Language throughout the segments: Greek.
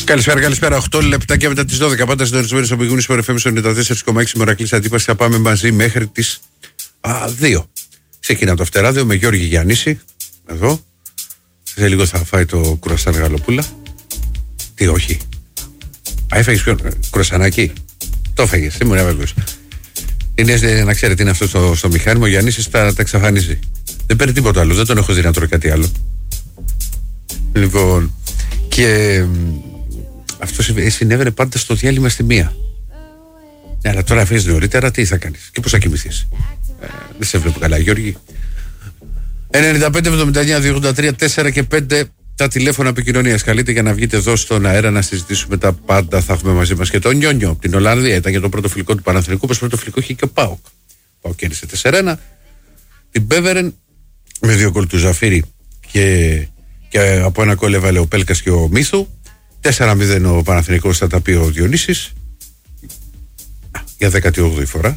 Καλησπέρα. 8 λεπτάκια μετά τις 12. Πάντα συντονισμένοι στο Big Win FM 94,6 Μερακλής Αντίπαση. Θα πάμε μαζί μέχρι τις 2. Ξεκινά το φτεράδιο με Γιώργη Γιαννίση. Εδώ. Σε λίγο θα φάει το κουρασάν γαλοπούλα. Τι, όχι. Έφαγες κουρασανάκι. Το έφαγες. Ήμουν βέβαιος. Είναι, να ξέρετε, είναι αυτό στο μηχάνημα. Ο Γιαννίσης τα εξαφανίζει. Δεν παίρνει τίποτα άλλο. Δεν τον έχω δει να τρώει κάτι άλλο. Λοιπόν. Και αυτό συνέβαινε πάντα στο διάλειμμα στη 1. Ναι, αλλά τώρα αφήσεις νωρίτερα, τι θα κάνεις και πώς θα κοιμηθείς. Δεν σε βλέπω καλά, Γιώργη. 95-79-283-4 και 5 τα τηλέφωνα επικοινωνίας. Καλείτε για να βγείτε εδώ στον αέρα να συζητήσουμε τα πάντα. Θα έχουμε μαζί μας και τον Νιόνιο από την Ολλανδία. Ήταν για το πρώτο φιλικό του Παναθηναϊκού. Όπως πρώτο φιλικό είχε και ο ΠΑΟΚ. Ο ΠΑΟΚ κέρδισε 4-1. Την Μπέβερεν με 2 γκολ του Ζαφίρι και από ένα γκολ έβαλε ο Πέλκας και ο Μίθου. 4-0 ο Παναθηναϊκός, θα τα πει ο Διονύσης. Για 18η φορά.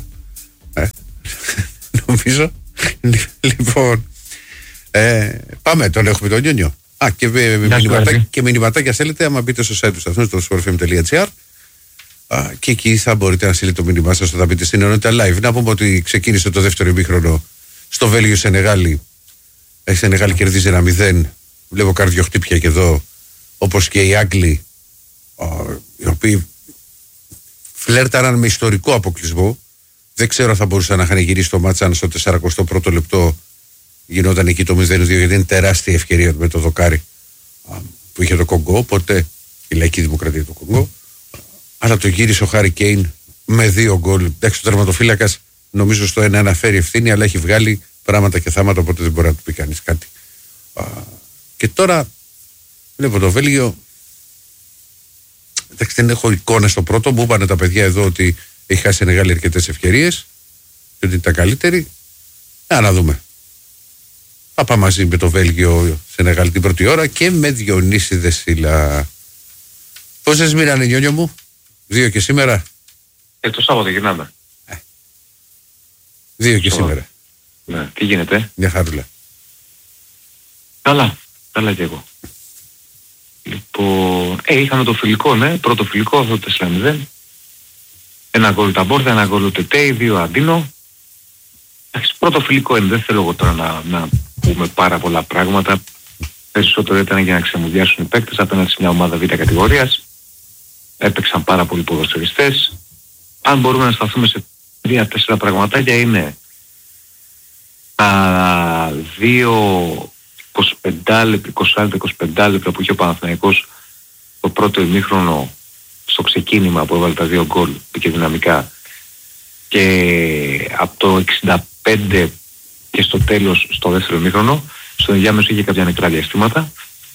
Νομίζω. Λοιπόν. Πάμε, τον έχουμε τον Νιόνιο. Και μηνυματάκια στέλνετε άμα μπείτε στο site του σταθμού, στο sportfm.gr. Και εκεί θα μπορείτε να στείλετε το μήνυμά σας όταν μπείτε στην ενότητα live. Να πούμε ότι ξεκίνησε το δεύτερο ημίχρονο στο Βέλγιο Σενεγάλη. Η Σενεγάλη κερδίζει 1-0. Βλέπω καρδιοχτύπια και εδώ, όπως και οι Άγγλοι, οι οποίοι φλέρταραν με ιστορικό αποκλεισμό. Δεν ξέρω αν θα μπορούσαν να είχαν γυρίσει το μάτσα αν στο 41ο λεπτό γινόταν εκεί το 0-2, γιατί είναι τεράστια ευκαιρία με το δοκάρι που είχε το Κονγκό, οπότε η Λαϊκή Δημοκρατία του Κονγκό. Αλλά το γύρισε ο Χάρι Κέιν με 2 γκολ. Εντάξει, ο τερματοφύλακας νομίζω στο 1-1 φέρει ευθύνη, αλλά έχει βγάλει πράγματα και θάματα, οπότε δεν μπορεί να του πει κανείς κάτι. Και τώρα βλέπω το Βέλγιο. Εντάξει, δεν έχω εικόνα στο πρώτο. Μου είπανε τα παιδιά εδώ ότι έχει χάσει μεγάλη αρκετές ευκαιρίες και ότι ήταν καλύτερη. Να δούμε. Θα πάμε μαζί με το Βέλγιο σε μεγάλη την πρώτη ώρα και με Διονύση Δεσίλα. Πόσες μοίρανε, Νιόνιο μου? 2 και σήμερα. Το Σάββατο γυρνάμε. 2 και σήμερα. Ναι, τι γίνεται? Μια χαρούλα. Καλά κι εγώ. Λοιπόν, είχαμε το φιλικό, ναι, πρώτο φιλικό, αυτό το 4-0. 1 γκολ τα Μπόρδα, 1 γκολ ο Τετέι, 2 Αντίνο. Πρώτο φιλικό είναι, δεν θέλω εγώ τώρα να πούμε πάρα πολλά πράγματα. Περισσότερο ήταν για να ξεμουδιάσουν οι παίκτες απέναντι σε μια ομάδα β' κατηγορίας. Έπαιξαν πάρα πολλοί ποδοσφαιριστές. Αν μπορούμε να σταθούμε σε 3-4 πραγματάκια, είναι τα 20-25 λεπτά που είχε ο Παναθηναϊκός το πρώτο ημίχρονο στο ξεκίνημα που έβαλε τα 2 γκολ, πήγε δυναμικά, και από το 65 και στο τέλος στο δεύτερο ημίχρονο, στο ενδιάμεσο είχε κάποια νεκρά διαστήματα,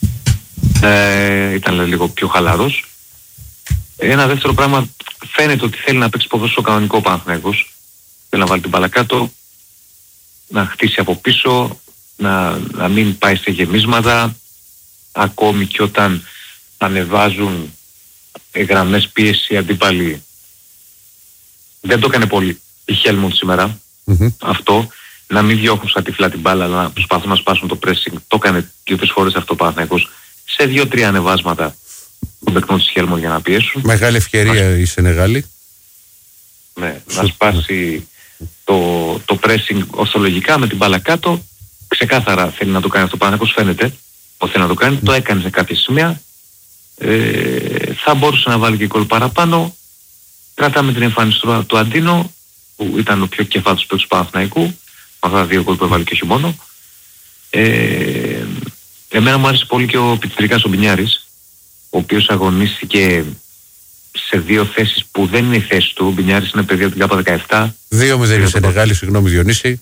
ήταν λίγο πιο χαλαρός. Ένα δεύτερο πράγμα, φαίνεται ότι θέλει να παίξει ποδόσφαιρο κανονικό ο Παναθηναϊκός, θέλει να βάλει την μπάλα κάτω, να χτίσει από πίσω, να μην πάει σε γεμίσματα, ακόμη και όταν ανεβάζουν γραμμές πίεση αντίπαλοι. Δεν το έκανε πολύ η Χέλμουντ σήμερα, αυτό, να μην διώχνουν σαν τυφλά την μπάλα, αλλά να προσπαθούν να σπάσουν το pressing. Το έκανε 2-3 φορές αυτό ο Παναθηναϊκός σε 2-3 ανεβάσματα των παικτών της Χέλμουντ για να πιέσουν. Μεγάλη ευκαιρία η Σενεγάλη. Ναι, να σπάσει το pressing ορθολογικά με την μπάλα κάτω. Ξεκάθαρα θέλει να το κάνει αυτό ο Παναθηναϊκός, φαίνεται ότι θέλει να το κάνει. Το έκανε σε κάποια σημεία. Θα μπορούσε να βάλει και γκολ παραπάνω. Κρατάμε την εμφάνιση του Αντίνο, που ήταν ο πιο κεφάτος παίκτης του Παναθηναϊκού, με αυτά τα 2 γκολ που έβαλε και όχι μόνο. Εμένα μου άρεσε πολύ και ο πιτσιρικάς ο Μπινιάρης, ο οποίος αγωνίστηκε σε 2 θέσεις που δεν είναι η θέση του. Ο Μπινιάρης είναι παιδί από την ΚΑΠΑ 17. 2-0 σε μεγάλη, συγγνώμη Διονύση.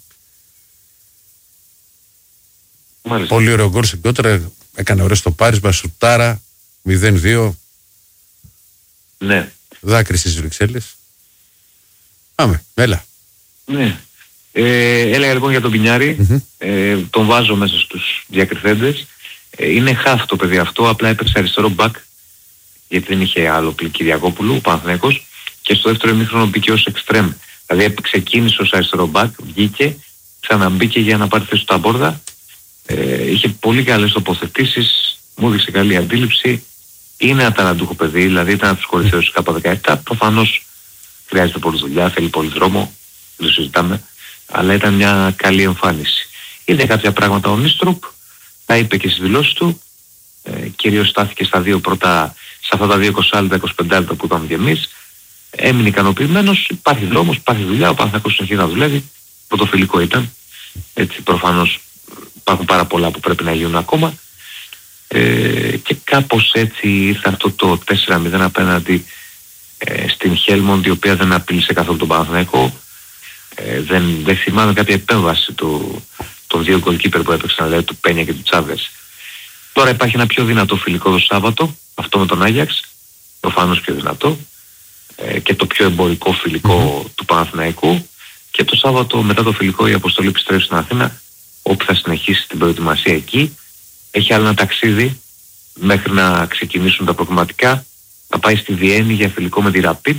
Μάλιστα. Πολύ ωραίο γκολ στην κόντρα, έκανε ωραίο στο πάρισμα, σουτάρα, 0-2. Ναι. Δάκρυ στις Βρυξέλλες. Πάμε, έλα. Ναι. Έλεγα λοιπόν για τον Πινιάρη, τον βάζω μέσα στους διακριθέντες. Είναι χαφ το παιδί αυτό, απλά έπαιξε αριστερό μπακ, γιατί δεν είχε άλλο Κυριακόπουλου, ο Παναθηναϊκός, και στο δεύτερο ημίχρονο μπήκε ως εξτρέμ. Δηλαδή ξεκίνησε ως αριστερό μπακ, βγήκε, ξαναμπήκε για να πάρει θέση του Ταμπόρδα. Είχε πολύ καλές τοποθετήσεις, μου έδειξε καλή αντίληψη. Είναι αταλαντούχο παιδί, δηλαδή ήταν από τους κορυφαίους του K17. Προφανώς χρειάζεται πολλή δουλειά, θέλει πολύ δρόμο, δεν το συζητάμε, αλλά ήταν μια καλή εμφάνιση. Είδε κάποια πράγματα ο Νίστρουπ, τα είπε και στις δηλώσεις του, κυρίως στάθηκε στα δύο πρώτα, σε αυτά τα 20 λεπτά, 25 λεπτά που είπαμε και εμείς. Έμεινε ικανοποιημένος, υπάρχει δρόμος, υπάρχει δουλειά, ο Παναθηναϊκός συνεχίζει να δουλεύει, πρωτοφιλικό ήταν, έτσι προφανώς υπάρχουν πάρα πολλά που πρέπει να γίνουν ακόμα. Και κάπως έτσι ήρθε αυτό το 4-0 απέναντι στην Χέλμοντ, η οποία δεν απειλήσε καθόλου τον Παναθηναϊκό. Δεν θυμάμαι κάποια επέμβαση των δύο γκολκίπερ που έπαιξαν, δηλαδή του Πένια και του Τσάβες. Τώρα υπάρχει ένα πιο δυνατό φιλικό το Σάββατο, αυτό με τον Άγιαξ, προφανώς πιο δυνατό, και το πιο εμπορικό φιλικό του Παναθηναϊκού, και το Σάββατο μετά το φιλικό η αποστολή επιστρέφει στην Αθήνα, όπου θα συνεχίσει την προετοιμασία εκεί. Έχει άλλο ένα ταξίδι μέχρι να ξεκινήσουν τα προγραμματικά. Θα πάει στη Βιέννη για φιλικό με τη Rapid.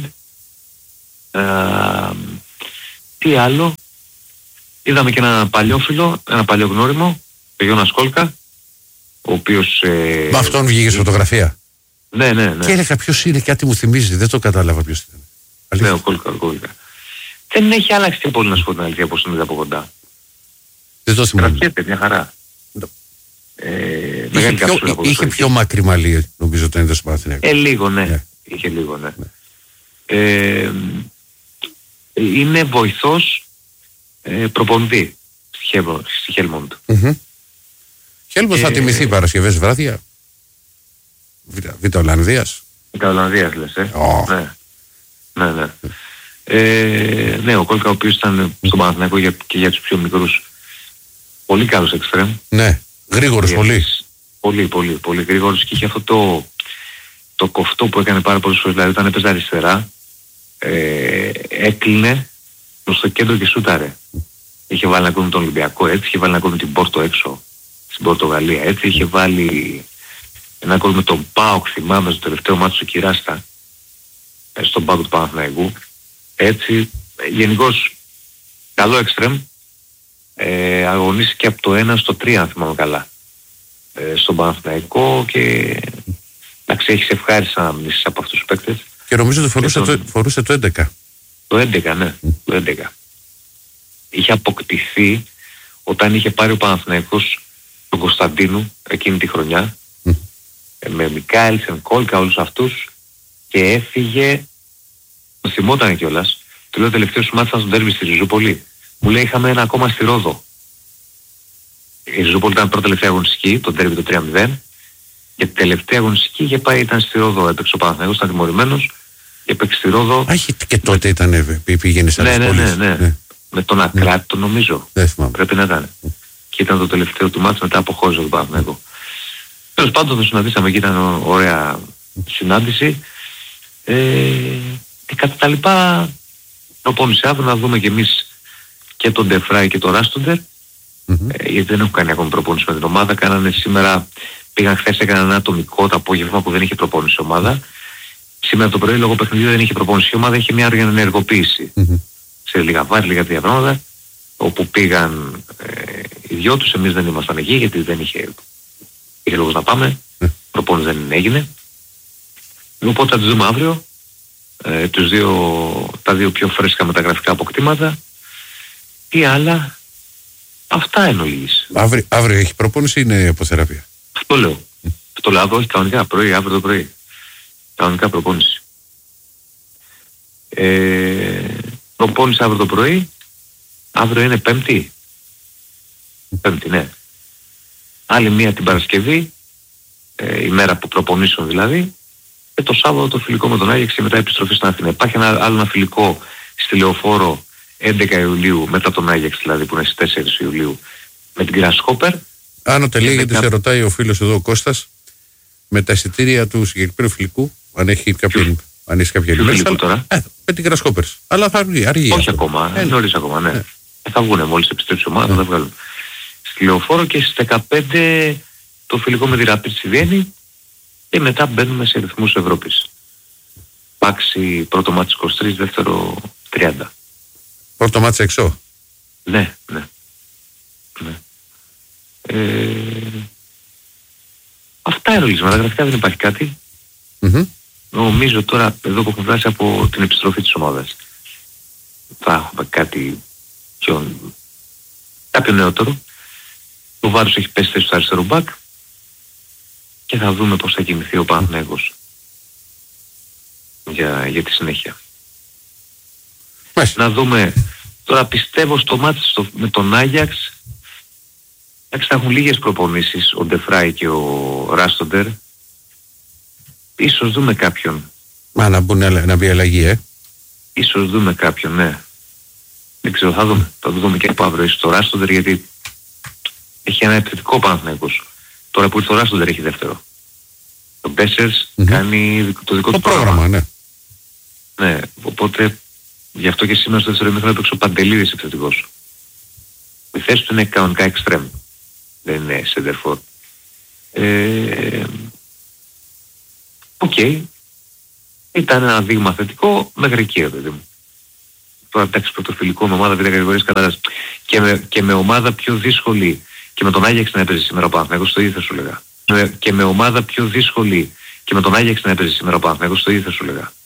Τι άλλο? Είδαμε και ένα παλιό φίλο, ένα παλιό γνώριμο, τον Γιώνα Σκόλκα, ο οποίος... Με αυτόν βγήκε φωτογραφία. Ναι. Και έλεγα ποιος είναι, κάτι μου θυμίζει, δεν το κατάλαβα ποιος ήταν. Ναι, ο Κόλκα. Δεν έχει αλλάξει και πολύ, να σου πω την αλήθεια, όπως τον είδα από κοντά. Δεν το θυμάμαι. Κρατιέται μια χαρά. Είχε πιο μακρύ μαλλί, νομίζω, όταν είδε στο Παναθηναϊκό. Λίγο, ναι. Είχε λίγο, ναι. Είναι βοηθός προπονητή στη Χέλμοντ. Χέλμοντ θα τιμηθεί Παρασκευές βράδια. Β' Ολλανδίας. Β' Ολλανδίας λες, Ναι. Ναι, ο Κόλκα, ο οποίος ήταν στον Παναθηναϊκό και για τους πιο μικρούς, πολύ καλός εξτρέμ. Ναι, γρήγορος πολύ. Πολύ γρήγορος, και είχε αυτό το κοφτό που έκανε πάρα πολλές φορές, δηλαδή όταν έπαιζε αριστερά, έκλεινε προς το κέντρο και σούταρε. Είχε βάλει να κόβει τον Ολυμπιακό έτσι, είχε βάλει να κόβει την Πόρτο έξω, στην Πορτογαλία έτσι, είχε βάλει ένα κόβει με τον ΠΑΟΚ, θυμάμαι, στο τελευταίο μάτι του Κυράστα, στον πάγκο του Παναθηναϊκού. Έτσι, γενικώς καλό εξτρέμ, αγωνίστηκε από το 1 στο 3, αν θυμάμαι καλά, στον Παναθηναϊκό, και εντάξει, έχεις ευχάριστα αναμνήσεις από αυτούς τους παίκτες. Και νομίζω ότι φορούσε το 11. Το 11, ναι, το 11. Είχε αποκτηθεί όταν είχε πάρει ο Παναθηναϊκός τον Κωνσταντίνου εκείνη τη χρονιά, με Μικάελσεν, Κόλκα, όλους αυτούς, και έφυγε, το θυμότανε κιόλας, του λέω τελευταίο σου μάτσα στον ντέρμπι στη Ριζούπολη. Μου λέει είχαμε ένα ακόμα στη Ρόδο. Η Ριζούπολη ήταν πρώτη τελευταία αγωνιστική, το ντέρμπι το 3-0, και τελευταία αγωνιστική είχε πάει, ήταν στη Ρόδο, έπαιξε ο Παναθηναϊκός, ήταν τιμωρημένος, και έπαιξε στη Ρόδο. Και τότε ήταν, πήγαινε σε άλλες πόλεις. Ναι. Με τον Ακράτητο νομίζω. Πρέπει να ήταν. Και ήταν το τελευταίο του μάτς, μετά αποχώρησε τον Παναθηναϊκό. Τέλος πάντων το συναντήσαμε και ήταν ωραία συνάντηση. Και κατά τα λοιπά, προπόνηση αύριο να δούμε κι εμείς και τον Ντεφράι και τον Ράστοντερ, γιατί δεν έχουν κάνει ακόμη προπόνηση με την ομάδα. Κάνανε σήμερα, πήγαν χθες, έκαναν ένα ατομικό το απόγευμα που δεν είχε προπόνηση η ομάδα. Σήμερα το πρωί λόγω παιχνιδιού δεν είχε προπόνηση η ομάδα, είχε μια ενεργοποίηση. Σε λίγα βάρη, λίγα τέτοια πράγματα, όπου πήγαν οι δυο τους. Εμείς δεν ήμασταν εκεί γιατί δεν είχε λόγος να πάμε, προπόνηση δεν έγινε. Οπότε θα τους δούμε αύριο, τα δύο πιο φρέσκα μεταγραφικά αποκτήματα. Τι άλλα, αυτά εν ολίγης. Αύριο έχει προπόνηση ή είναι αποθεραπεία? Αυτό λέω. Αύριο, όχι κανονικά, αύριο το πρωί. Κανονικά προπόνηση. Προπόνηση αύριο το πρωί. Αύριο είναι Πέμπτη. Πέμπτη, ναι. Άλλη μία την Παρασκευή, ημέρα που προπονήσουν δηλαδή, και το Σάββατο το φιλικό με τον Άγιαξ και μετά επιστροφή στην Αθήνα. Υπάρχει άλλο ένα φιλικό στη Λεωφόρο 11 Ιουλίου, μετά τον Άγιαξ δηλαδή, που είναι στις 4 Ιουλίου, με την Grasshopper. Άνω τελεία, γιατί σε ρωτάει ο φίλος εδώ ο Κώστας, με τα εισιτήρια του συγκεκριμένου φιλικού, αν έχει κάποια ενημέρωση. Με την Grasshopper. Αλλά θα αργεί. Όχι ακόμα, νωρίς ακόμα, ναι. Θα βγουν μόλις επιστρέψει η ομάδα, θα βγάλουν. Στη Λεωφόρο, και στις 15 το φιλικό με τη Rapid στη Βιέννη, και μετά μπαίνουμε σε ρυθμούς Ευρώπης. Πάξει πρώτο μάτι 23, δεύτερο 30. Πρώτο μάτι εξώ. Ναι. Αυτά ερωτήσματα, γραφικά δεν υπάρχει κάτι. Νομίζω τώρα εδώ που έχουμε φτάσει από την επιστροφή της ομάδας θα έχουμε κάτι κάποιο νεότερο. Ο Βάρος έχει πέσει θέση στο αριστερό μπακ και θα δούμε πώς θα κινηθεί ο Παναθηναϊκός για τη συνέχεια. Να δούμε, τώρα πιστεύω στο μάτι με τον Άγιαξ, θα έχουν λίγες προπονήσεις ο Ντεφράι και ο Ράστοντερ. Ίσως δούμε κάποιον. Να μπει αλλαγή, Ίσως δούμε κάποιον, ναι. Δεν ξέρω, θα δούμε. Θα το δούμε και από αύριο ίσως το Ράστοντερ, γιατί έχει ένα επιθετικό Παναθηναϊκός. Τώρα που ήρθε ο Ράστοντερ έχει δεύτερο. Το Μπέσερς κάνει το δικό του πρόγραμμα. Ναι, οπότε γι' αυτό και σήμερα στο δεύτερο ημίχρονο έπαιξε ο Παντελίδης επιθετικός. Η θέση του είναι κανονικά εξτρέμ. Δεν είναι σεντερφόρ. Οκ. Ήταν ένα δείγμα θετικό μέχρι εκεί, παιδί μου. Τώρα εντάξει, πρωτοφιλικό με ομάδα β' κατηγορίας κατάρας και με ομάδα πιο δύσκολη, και με τον Άγιαξ να έπαιζε σήμερα ο Παναθηναϊκός, το ίδιο θα σου λέγα. Και με ομάδα πιο δύσκολη και με τον Άγιαξ να έπαιζε σήμερα ο Παναθηναϊκός, το ίδιο θα σου λέγα.